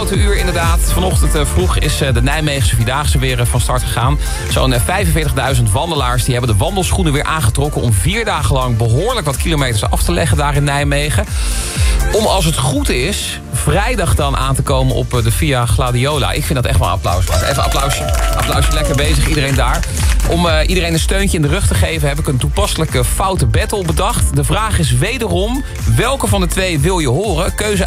Grote uur inderdaad. Vanochtend vroeg is de Nijmeegse Vierdaagse weer van start gegaan. Zo'n 45.000 wandelaars die hebben de wandelschoenen weer aangetrokken... om 4 dagen lang behoorlijk wat kilometers af te leggen daar in Nijmegen. Om als het goed is, vrijdag dan aan te komen op de Via Gladiola. Ik vind dat echt wel een applaus. Even applausje. Applausje, lekker bezig iedereen daar. Om iedereen een steuntje in de rug te geven... heb ik een toepasselijke foute battle bedacht. De vraag is wederom, welke van de twee wil je horen? Keuze